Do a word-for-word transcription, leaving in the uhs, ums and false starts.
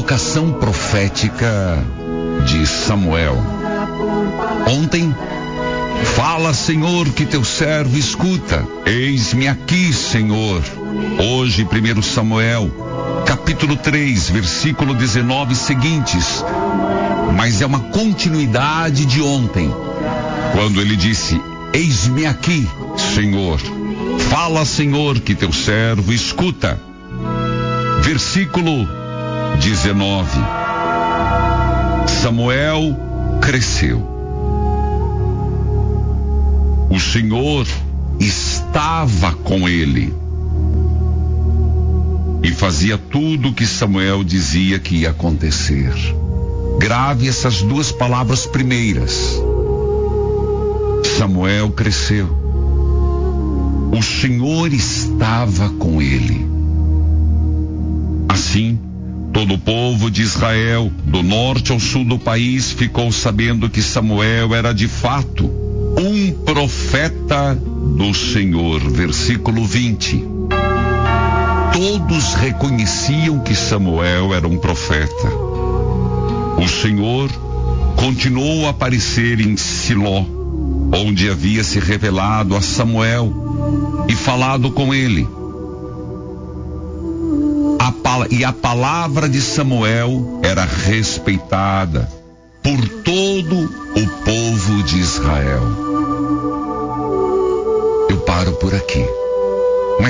vocação profética de Samuel. Ontem, fala, Senhor, que teu servo escuta. Eis-me aqui, Senhor. Hoje, primeiro Samuel, capítulo três, versículo dezenove seguintes. Mas é uma continuidade de ontem, quando ele disse: eis-me aqui, Senhor. Fala, Senhor, que teu servo escuta. Versículo dezenove. Samuel cresceu. O Senhor estava com ele e fazia tudo o que Samuel dizia que ia acontecer. Grave essas duas palavras primeiras. Samuel cresceu. O Senhor estava com ele. Assim, todo o povo de Israel, do norte ao sul do país, ficou sabendo que Samuel era de fato um profeta do Senhor. Versículo vinte. Todos reconheciam que Samuel era um profeta. O Senhor continuou a aparecer em Siló, onde havia se revelado a Samuel e falado com ele. A pal- e a palavra de Samuel era respeitada por todo o povo de Israel. Eu paro por aqui.